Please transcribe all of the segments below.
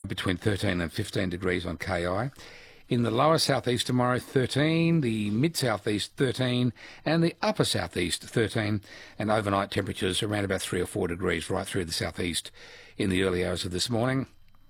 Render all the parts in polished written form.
between 13 and 15 degrees on KI. In the lower southeast tomorrow, 13, the mid-southeast, 13, and the upper southeast, 13, and overnight temperatures around about 3 or 4 degrees right through the southeast in the early hours of this morning.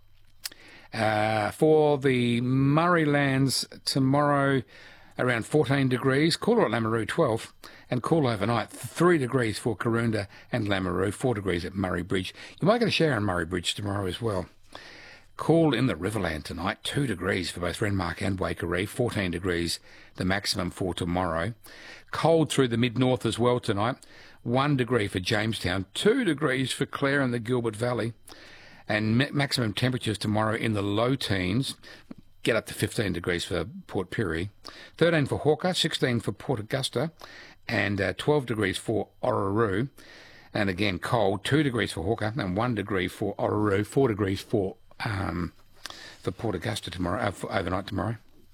For the Murray Lands tomorrow, around 14 degrees, cooler at Lameroo, 12, and cool overnight, 3 degrees for Karoonda and Lameroo, 4 degrees at Murray Bridge. You might get a shower on Murray Bridge tomorrow as well. Cool in the Riverland tonight, 2 degrees for both Renmark and Waikerie, 14 degrees the maximum for tomorrow. Cold through the mid-north as well tonight, 1 degree for Jamestown, 2 degrees for Clare and the Gilbert Valley, and maximum temperatures tomorrow in the low teens, get up to 15 degrees for Port Pirie, 13 for Hawker, 16 for Port Augusta, and 12 degrees for Orroroo. And again, cold, 2 degrees for Hawker and 1 degree for Orroroo, 4 degrees for Port Augusta tomorrow, overnight tomorrow.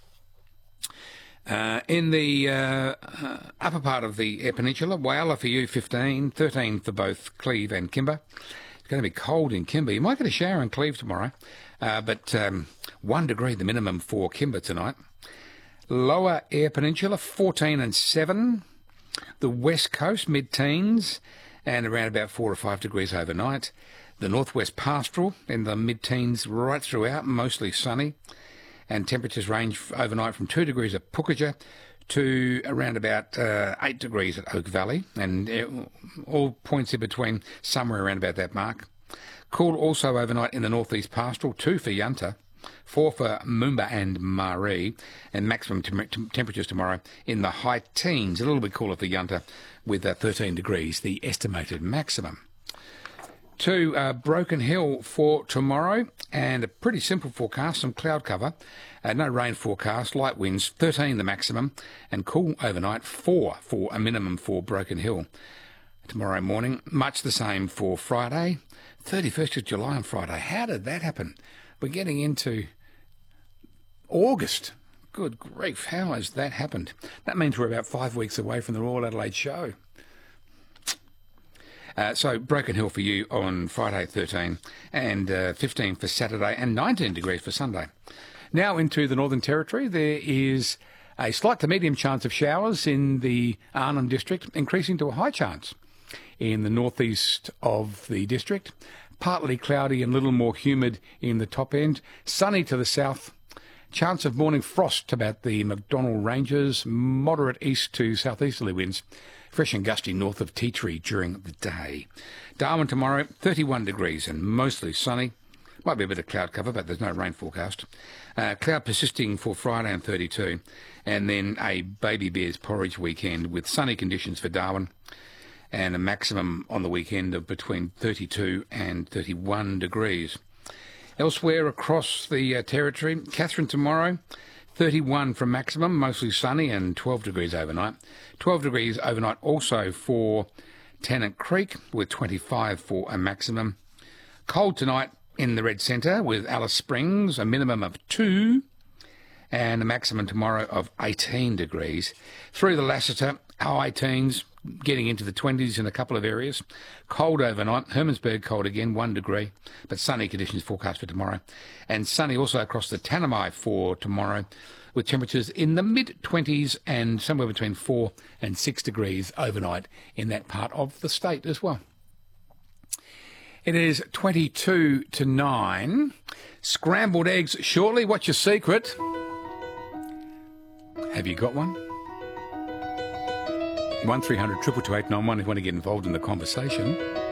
In the upper part of the Eyre Peninsula, Whyalla for you, 15, 13 for both Cleve and Kimber. It's going to be cold in Kimber. You might get a shower in Cleve tomorrow, but 1 degree the minimum for Kimber tonight. Lower Eyre Peninsula, 14 and 7. The West Coast, mid-teens, and around about 4 or 5 degrees overnight. The Northwest Pastoral in the mid-teens right throughout, mostly sunny, and temperatures range overnight from 2 degrees at Pukaja to around about 8 degrees at Oak Valley, and all points in between somewhere around about that mark. Cool also overnight in the Northeast Pastoral, 2 for Yunta, 4 for Moomba and Maree, and maximum temperatures tomorrow in the high teens, a little bit cooler for Yunta with 13 degrees, the estimated maximum. To Broken Hill for tomorrow, and a pretty simple forecast, some cloud cover, no rain forecast, light winds, 13 the maximum, and cool overnight, 4 for a minimum for Broken Hill. Tomorrow morning, much the same for Friday, 31st of July on Friday. How did that happen? We're getting into August. Good grief, how has that happened? That means we're about 5 weeks away from the Royal Adelaide show. So Broken Hill for you on Friday, 13, and 15 for Saturday, and 19 degrees for Sunday. Now into the Northern Territory, there is a slight to medium chance of showers in the Arnhem District, increasing to a high chance in the northeast of the district. Partly cloudy and a little more humid in the top end. Sunny to the south. Chance of morning frost about the McDonnell Ranges. Moderate east to southeasterly winds. Fresh and gusty north of Tea Tree during the day. Darwin tomorrow, 31 degrees and mostly sunny. Might be a bit of cloud cover, but there's no rain forecast. Cloud persisting for Friday and 32. And then a baby bear's porridge weekend with sunny conditions for Darwin, and a maximum on the weekend of between 32 and 31 degrees. Elsewhere across the territory, Katherine tomorrow, 31 for maximum, mostly sunny, and 12 degrees overnight. 12 degrees overnight also for Tennant Creek, with 25 for a maximum. Cold tonight in the Red Centre with Alice Springs, a minimum of 2, and a maximum tomorrow of 18 degrees. Through the Lassiter, high teens, getting into the 20s in a couple of areas. Cold overnight. Hermannsburg cold again, 1 degree, but sunny conditions forecast for tomorrow. And sunny also across the Tanami for tomorrow, with temperatures in the mid-20s and somewhere between 4 and 6 degrees overnight in that part of the state as well. It is 22 to 9. Scrambled eggs shortly. What's your secret? Have you got one? 1300 222 891 if you want to get involved in the conversation.